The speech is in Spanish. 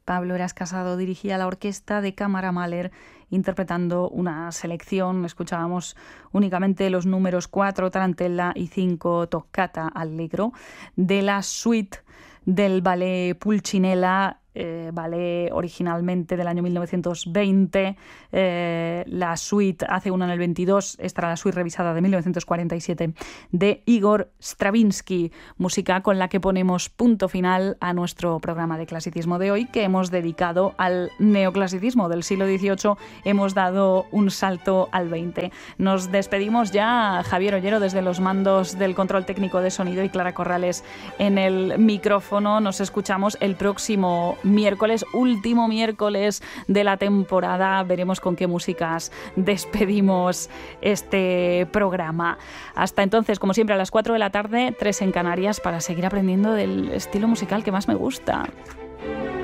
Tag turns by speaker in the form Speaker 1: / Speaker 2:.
Speaker 1: Pablo Eras Casado dirigía la orquesta de cámara Mahler interpretando una selección. Escuchábamos únicamente los números 4, Tarantella y 5, Toccata Allegro, de la suite del ballet Pulcinella, ballet originalmente del año 1920, la suite hace una en el 22, esta era la suite revisada de 1947 de Igor Stravinsky, música con la que ponemos punto final a nuestro programa de clasicismo de hoy, que hemos dedicado al neoclasicismo del siglo XVIII. Hemos dado un salto al XX. Nos despedimos ya, Javier Ollero desde los mandos del control técnico de sonido y Clara Corrales en el micrófono. Nos escuchamos el próximo miércoles, último miércoles de la temporada. Veremos con qué músicas despedimos este programa. Hasta entonces, como siempre, a las 4 de la tarde, 3 en Canarias, para seguir aprendiendo del estilo musical que más me gusta.